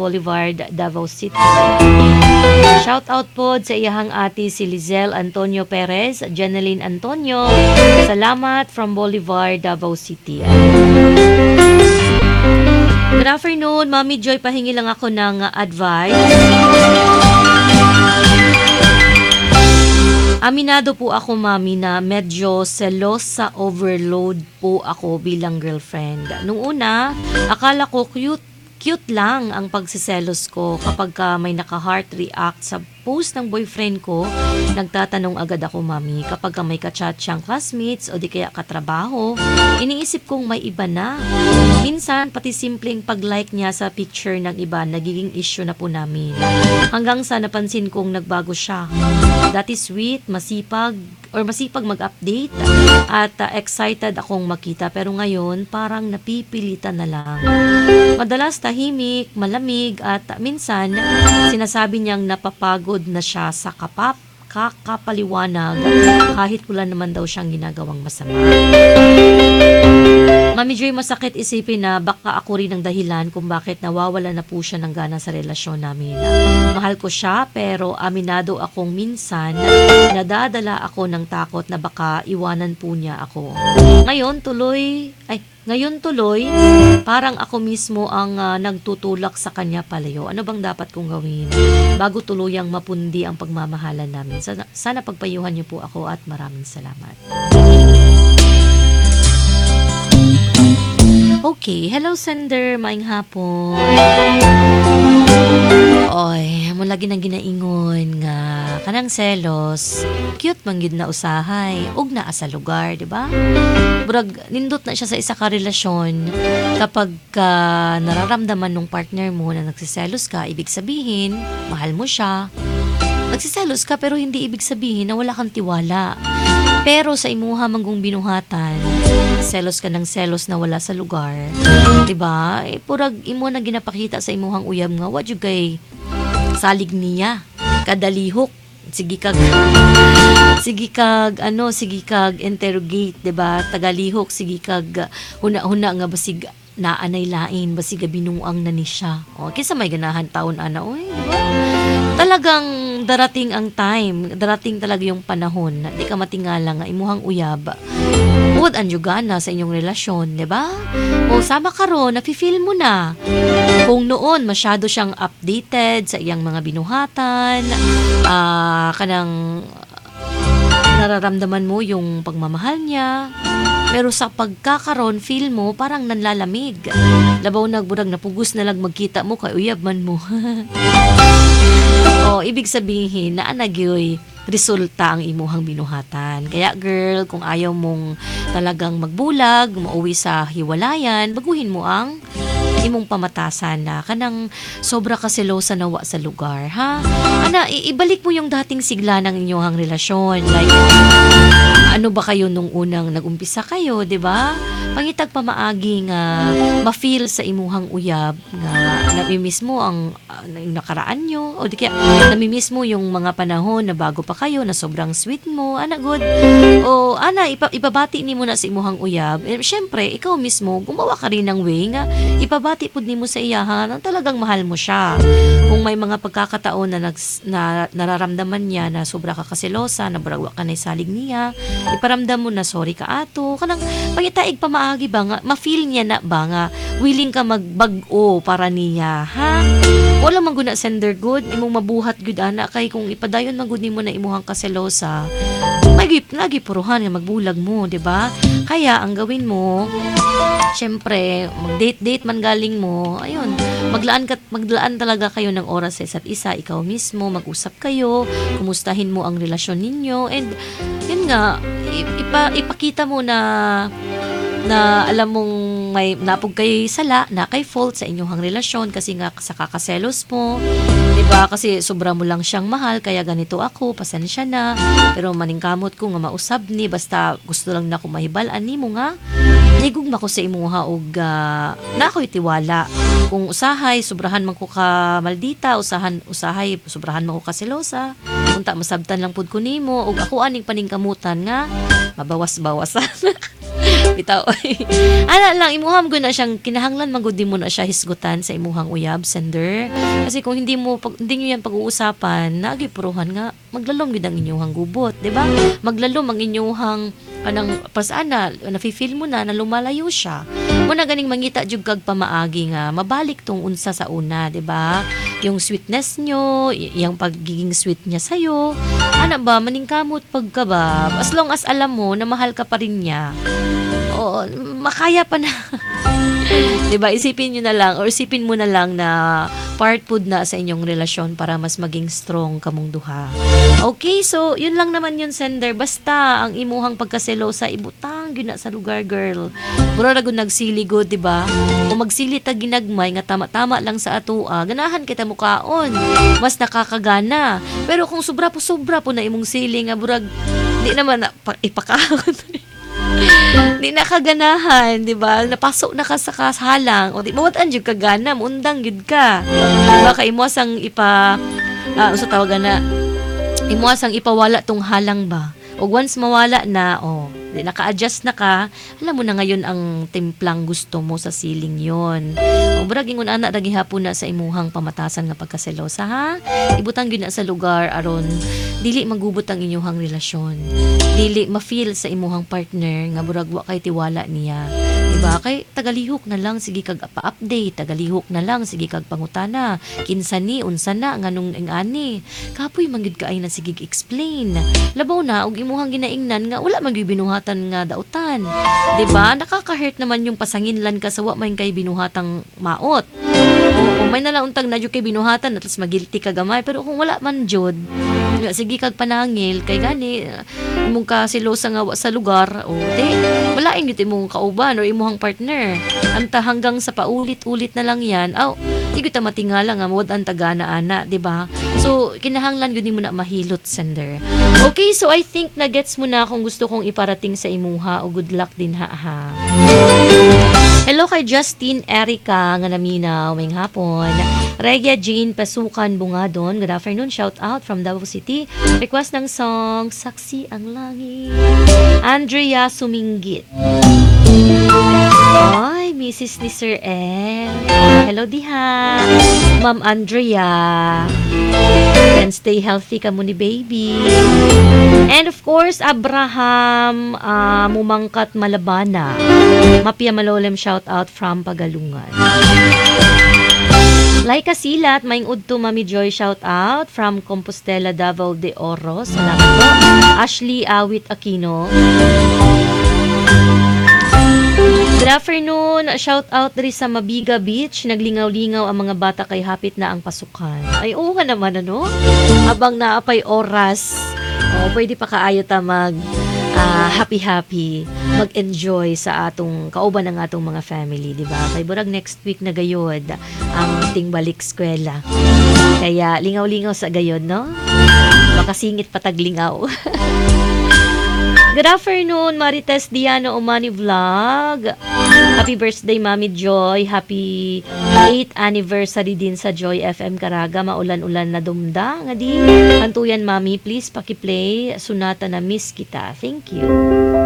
Boulevard, Davao City. Shout out po sa iyahang ate si Lizelle Antonio Perez, Janeline Antonio. Salamat from Boulevard, Davao City. Good afternoon, Mami Joy. Pahingi lang ako ng advice. Aminado po ako, Mami, na medyo selosa overload po ako bilang girlfriend. Nung una, akala ko cute lang ang pagsiselos ko kapag may naka-heart react sa post ng boyfriend ko. Nagtatanong agad ako, Mami, kapag may kachat siyang classmates o di kaya katrabaho, iniisip kong may iba na. Minsan, pati simpleng pag-like niya sa picture ng iba, nagiging issue na po namin. Hanggang sa napansin kong nagbago siya. Dati sweet, masipag mag-update at excited akong makita, pero ngayon parang napipilitan na lang. Madalas tahimik, malamig at minsan sinasabi niyang napapagod na siya sa kakapaliwanag kahit wala naman daw siyang ginagawang masama. Mami Joy, masakit isipin na baka ako rin ang dahilan kung bakit nawawala na po siya ng gana sa relasyon namin. Mahal ko siya, pero aminado akong minsan nadadala ako ng takot na baka iwanan po niya ako. Ngayon tuloy, parang ako mismo ang nagtutulak sa kanya palayo. Ano bang dapat kong gawin bago tuluyang mapundi ang pagmamahalan namin? Sana pagpayuhan niyo po ako at maraming salamat. Okay, hello sender, maing hapon. Oy, mo lagi nang ginaingon nga kanang selos. Cute man gyud na usahay, ug naa sa lugar, di ba? Burag nindot na siya sa isa ka relasyon. Kapag nararamdaman ng partner mo na nagsiselos ka, ibig sabihin, mahal mo siya. Nagsiselos ka pero hindi ibig sabihin na wala kang tiwala. Pero sa imuha manggong binuhatan, selos ka ng selos na wala sa lugar. Diba? Purag imo na ginapakita sa imuhang uyab nga, what you gay salig niya. Kadalihok. Sige kag interrogate, diba? Tagalihok, sige kag huna-huna nga basig naanay lain, basig binuang na ni siya. O, kisa may ganahan taon ana, oy, diba? Talagang darating ang time, darating talaga yung panahon na di ka matingala nga imuhang uyab. Uwad ang yugana sa inyong relasyon, di ba? O sama ka ron, nafe-feel mo na. Kung noon masyado siyang updated sa iyang mga binuhatan, kanang nararamdaman mo yung pagmamahal niya. Pero sa pagkakaroon, feel mo parang nanlalamig. Labaw nagburag napugos na lang magkita mo kay uyab man mo. Ibig sabihin na anagyoy resulta ang imuhang binuhatan. Kaya girl, kung ayaw mong talagang magbulag, mauwi sa hiwalayan, baguhin mo ang imong pamatasan na kanang sobra ka selosa nawa sa lugar, ha? Ibalik mo yung dating sigla ng inyong relasyon. Like, ano ba kayo nung unang nagumpisa kayo, di ba? Pangitag pamaagi nga ma-feel sa imuhang uyab nga namimiss mo ang nakaraan nyo o di kaya namimiss mo yung mga panahon na bago pa kayo na sobrang sweet mo, good. O ipabati ni mo na sa imuhang uyab. Syempre, ikaw mismo gumawa ka rin ng way nga ipabati pud nimo sa iyahan na talagang mahal mo siya. Kung may mga pagkakataon na nararamdaman niya na sobra ka kaselosa, na baragwa ka na isalig niya, iparamdam mo na sorry ka ato, kanang pangitaig pamaagi ba nga, ma-feel niya na ba nga, willing ka magbag-o para niya, ha? Wala man guna sender good, imong mabuhat good ana, kay kung ipadayon man gud nimo na imuhang kaselosa, lagi puruhan nga magbulag mo, di ba? Kaya ang gawin mo, syempre, mag-date man galing mo, ayun, maglaan talaga kayo ng oras sa isa't isa, ikaw mismo, mag-usap kayo, kumustahin mo ang relasyon ninyo, and yun nga, ipakita mo na alam mong may napog kay sala, na kay fault sa inyong relasyon kasi nga sa kakaselos mo, diba? Kasi sobra mo lang siyang mahal, kaya ganito ako, pasensya na, pero maningkamot ko nga mausab ni, basta gusto lang na ko mahibalan ni mo nga, nigugma ko sa imuha og na ako'y tiwala. Kung usahay, sobrahan man ko ka maldita, usahay, sobrahan man ko ka selosa, unta masabtan lang pud ko nimo, og ako aning paningkamutan nga, mabawas-bawasan. Bitaw. Ana lang imuham gud na siyang kinahanglan man gud mo na siya hisgutan sa imuhang uyab sender. Kasi kung hindi niyo yan pag-uusapan, nagipuruhan nga maglalom gid ang inyong gubot, di ba? Maglalom ang inyong anang pasana, nafi-feel mo na lumalayo siya. Muna ganing mangita jud kag pamaagi nga mabalik tong unsa sa una, di ba? Yung sweetness nyo, yung pagiging sweet niya sa'yo. Ano ba, maningkamot pagka ba? As long as alam mo na mahal ka pa rin niya, oo, makaya pa na. Diba? Isipin nyo na lang or isipin mo na lang na part food na sa inyong relasyon para mas maging strong kamong duha. Okay, so yun lang naman yun sender. Basta ang imuhang pagkaselo sa ibutang yun na sa lugar girl. Mura na gud nagsili good, diba? Kung magsili ta ginagmay nga tama-tama lang sa atua, ganahan kita mukaon. Mas nakakagana. Pero kung sobra po na imong sili nga burag di naman na ipakaon. Di nakaganahan, di ba? Napasok na ka sa kasalang. O di mawatan jud ka gana, muundang jud ka. Di ba kay mo sang sa tawagan na imo sang ipawala tong halang ba? O once mawala na, di naka-adjust na ka, alam mo na ngayon ang timplang gusto mo sa siling yon. O burag ingon ana ra gihapon na sa imuhang pamatasan nga pagkaselosa ha. Ibutang gyud na sa lugar aron dili magubot ang inyong relasyon. Dili ma-feel sa imuhang partner nga burag wa kay tiwala niya. Diba? Kay tagalihok na lang sige kag pa-update, tagalihok na lang sige kag pangutana. Kinsa ni unsa na nganong ani. Kapoy man gyud kaay na sige explain. Labaw na og imuhang ginaingnan nga wala man gyud binuhatan nga dautan. Diba? Nakaka-hurt naman yung pasanginlan ka sa wa man kay binuhatang maot. O may nalauntag na jud kay binuhatan at magilty ka gamay pero kung wala man jud sige kag panangil kay gani imong kasilosa nga sa lugar o di walain gyud imong kauban o imong partner anta hanggang sa paulit-ulit na lang yan di gyud ta matingala nga mod ang tagana ana, di ba? So kinahanglan gyud mo na mahilot sender. Okay, so I think na gets mo na kung gusto kong iparating sa imuha o good luck din ha. Hello kay Justin Erica nga naminaw ngayong hapon. Regia Jane Pasukan Bungadon. Good afternoon. Shout out from Davao City. Request ng song Saksi ang Langit. Andrea Suminggit. Ay, Mrs. ni Sir N. Hello diha. Ma'am Andrea. And stay healthy ka mo ni baby. And of course, Abraham Mumangkat Malabana. Mapia Malolem shout out from Pagalungan. Laika Silat, maing udto Mami Joy shout out from Compostela Davao de Oro. Salamat po. Ashley Awit Aquino. Good afternoon. Shout out rin sa Mabiga Beach. Naglingaw-lingaw ang mga bata kay hapit na ang pasukan. Ay, oo nga naman, ano? Habang naapay oras, pwede pa kaayo ta happy-happy, mag-enjoy sa atong kauban ng atong mga family, di ba? Kay burag next week na gayod ang ating balik eskwela. Kaya lingaw-lingaw sa gayod, no? Makasingit pataglingaw. Good afternoon, Marites Diano Omani Vlog. Happy birthday, Mami Joy. Happy 8th anniversary din sa Joy FM Caraga. Maulan-ulan na dumda. Nga di, kantuyan, Mami. Please, pakiplay. Sunata na Miss Kita. Thank you.